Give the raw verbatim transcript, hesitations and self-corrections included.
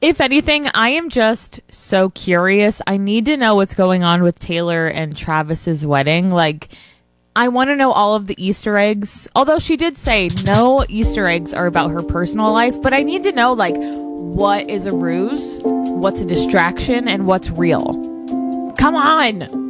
If anything, I am just so curious. I need to know what's going on with Taylor and Travis's wedding. Like, I want to know all of the Easter eggs. Although she did say no Easter eggs are about her personal life, but I need to know, like, what is a ruse, what's a distraction, and what's real. Come on!